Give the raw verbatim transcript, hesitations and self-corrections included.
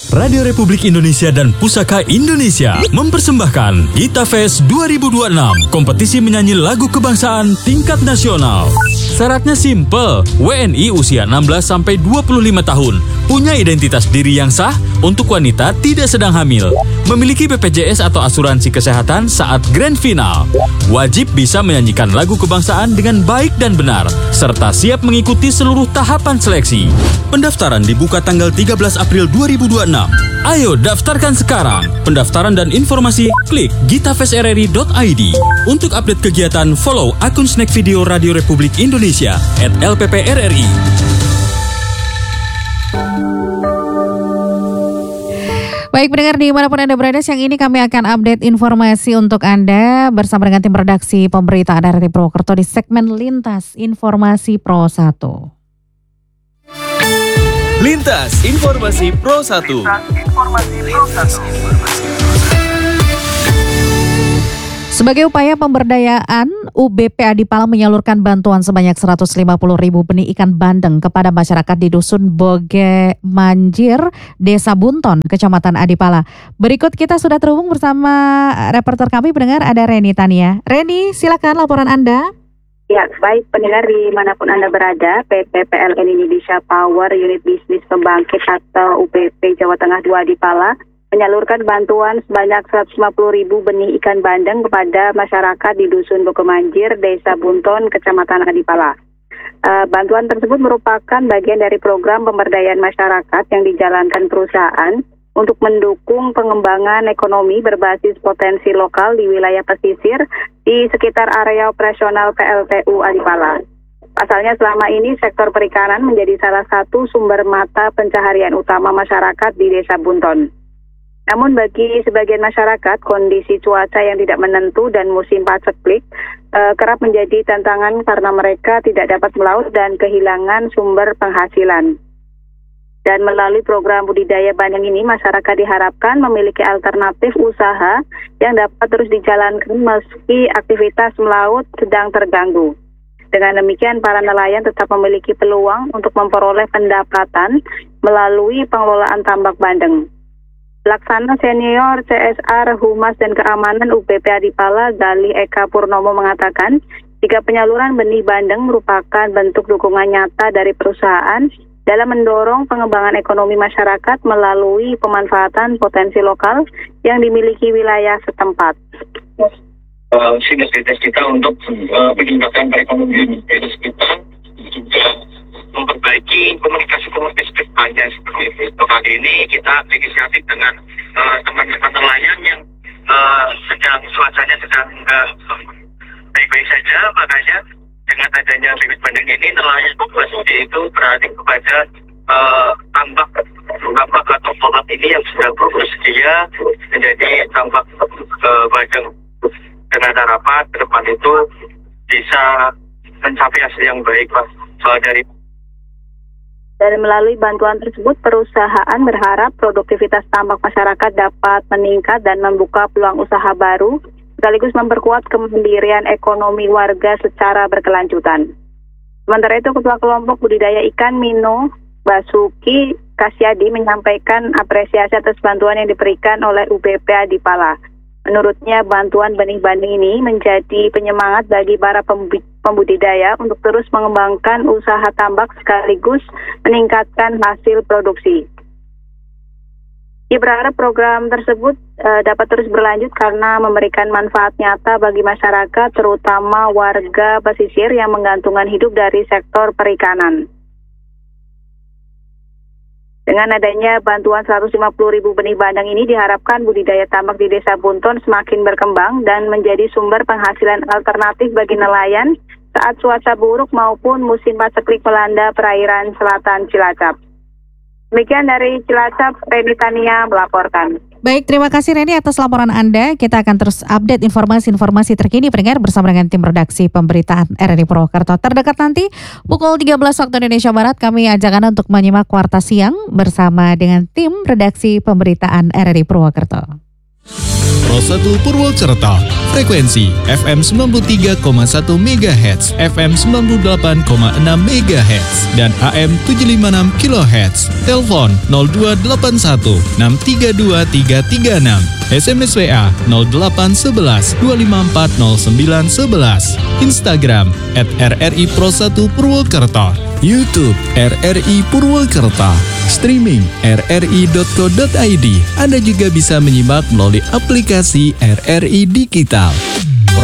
Radio Republik Indonesia dan Pusaka Indonesia mempersembahkan Gita Fest dua ribu dua puluh enam, kompetisi menyanyi lagu kebangsaan tingkat nasional. Syaratnya simple, W N I usia enam belas sampai dua puluh lima tahun, punya identitas diri yang sah, untuk wanita tidak sedang hamil, memiliki B P J S atau asuransi kesehatan saat grand final, wajib bisa menyanyikan lagu kebangsaan dengan baik dan benar, serta siap mengikuti seluruh tahapan seleksi. Pendaftaran dibuka tanggal tiga belas April dua ribu dua puluh enam. Ayo daftarkan sekarang. Pendaftaran dan informasi klik gitafestrri dot i d. Untuk update kegiatan, follow akun Snack Video Radio Republik Indonesia at L P P R R I. Baik pendengar dimanapun Anda berada, siang ini kami akan update informasi untuk Anda bersama dengan tim redaksi pemberitaan R R I Purwokerto di segmen Lintas Informasi Pro satu. Lintas Informasi Pro satu. Sebagai upaya pemberdayaan, U B P Adipala menyalurkan bantuan sebanyak seratus lima puluh ribu benih ikan bandeng kepada masyarakat di Dusun Boge Manjir, Desa Bunton, Kecamatan Adipala. Berikut kita sudah terhubung bersama reporter kami pendengar, ada Reni Tania. Reni, silakan laporan Anda. Ya, baik pendengar dimanapun Anda berada, P T P L N Indonesia Power Unit Bisnis Pembangkit atau U B P Jawa Tengah dua Adipala menyalurkan bantuan sebanyak seratus lima puluh ribu benih ikan bandeng kepada masyarakat di Dusun Bokemanjir, Desa Bunton, Kecamatan Adipala. Uh, bantuan tersebut merupakan bagian dari program pemberdayaan masyarakat yang dijalankan perusahaan untuk mendukung pengembangan ekonomi berbasis potensi lokal di wilayah pesisir di sekitar area operasional P L T U Adipala. Pasalnya selama ini sektor perikanan menjadi salah satu sumber mata pencaharian utama masyarakat di Desa Bunton. Namun bagi sebagian masyarakat, kondisi cuaca yang tidak menentu dan musim paceklik eh, kerap menjadi tantangan karena mereka tidak dapat melaut dan kehilangan sumber penghasilan. Dan melalui program budidaya bandeng ini, masyarakat diharapkan memiliki alternatif usaha yang dapat terus dijalankan meski aktivitas melaut sedang terganggu. Dengan demikian, para nelayan tetap memiliki peluang untuk memperoleh pendapatan melalui pengelolaan tambak bandeng. Pelaksana Senior C S R Humas dan Keamanan U B P Adipala, Gali Eka Purnomo mengatakan, jika penyaluran benih bandeng merupakan bentuk dukungan nyata dari perusahaan dalam mendorong pengembangan ekonomi masyarakat melalui pemanfaatan potensi lokal yang dimiliki wilayah setempat. Uh, sinergitas kita untuk uh, peningkatan perekonomian kita juga memperbaiki komunikasi-komunikasi kedepannya seperti itu. Kali ini kita berinisiatif dengan uh, teman-teman nelayan yang uh, sedang cuacanya sedang uh, baik-baik saja, makanya dengan adanya bibit bandeng ini, nelayan populasi itu beralih kepada uh, tambak tambak atau polat ini yang sudah bersedia menjadi tambak uh, bandeng, dengan harapan ke depan itu bisa mencapai hasil yang baik, Pak. So, dari Dan melalui bantuan tersebut, perusahaan berharap produktivitas tambak masyarakat dapat meningkat dan membuka peluang usaha baru, sekaligus memperkuat kemandirian ekonomi warga secara berkelanjutan. Sementara itu, Ketua Kelompok Budidaya Ikan Mino Basuki Kasyadi menyampaikan apresiasi atas bantuan yang diberikan oleh U B P Adipala. Menurutnya, bantuan benih bandeng ini menjadi penyemangat bagi para pembudidaya untuk terus mengembangkan usaha tambak sekaligus meningkatkan hasil produksi. Ia berharap program tersebut uh, dapat terus berlanjut karena memberikan manfaat nyata bagi masyarakat, terutama warga pesisir yang menggantungkan hidup dari sektor perikanan. Dengan adanya bantuan seratus lima puluh ribu benih bandeng ini, diharapkan budidaya tambak di Desa Bunton semakin berkembang dan menjadi sumber penghasilan alternatif bagi nelayan saat cuaca buruk maupun musim paceklik melanda perairan selatan Cilacap. Demikian dari Cilacap, Reni Tania melaporkan. Baik, terima kasih Reni atas laporan Anda. Kita akan terus update informasi-informasi terkini pendengar bersama dengan tim redaksi pemberitaan R R I Purwokerto. Terdekat nanti pukul tiga belas waktu Indonesia Barat, kami ajak Anda untuk menyimak Warta Siang bersama dengan tim redaksi pemberitaan R R I Purwokerto. Pro satu Purwokerto. Frekuensi F M sembilan puluh tiga koma satu megahertz, F M sembilan puluh delapan koma enam megahertz, dan A M tujuh lima enam kilohertz. Telepon nol dua delapan satu enam tiga dua tiga tiga enam. S M S W A nol delapan satu satu dua lima empat nol sembilan satu satu. Instagram at R R I Pro satu Purwokerto. YouTube R R I Purwokerto. Streaming r r i dot co dot i d. Anda juga bisa menyimak melalui aplikasi R R I Digital.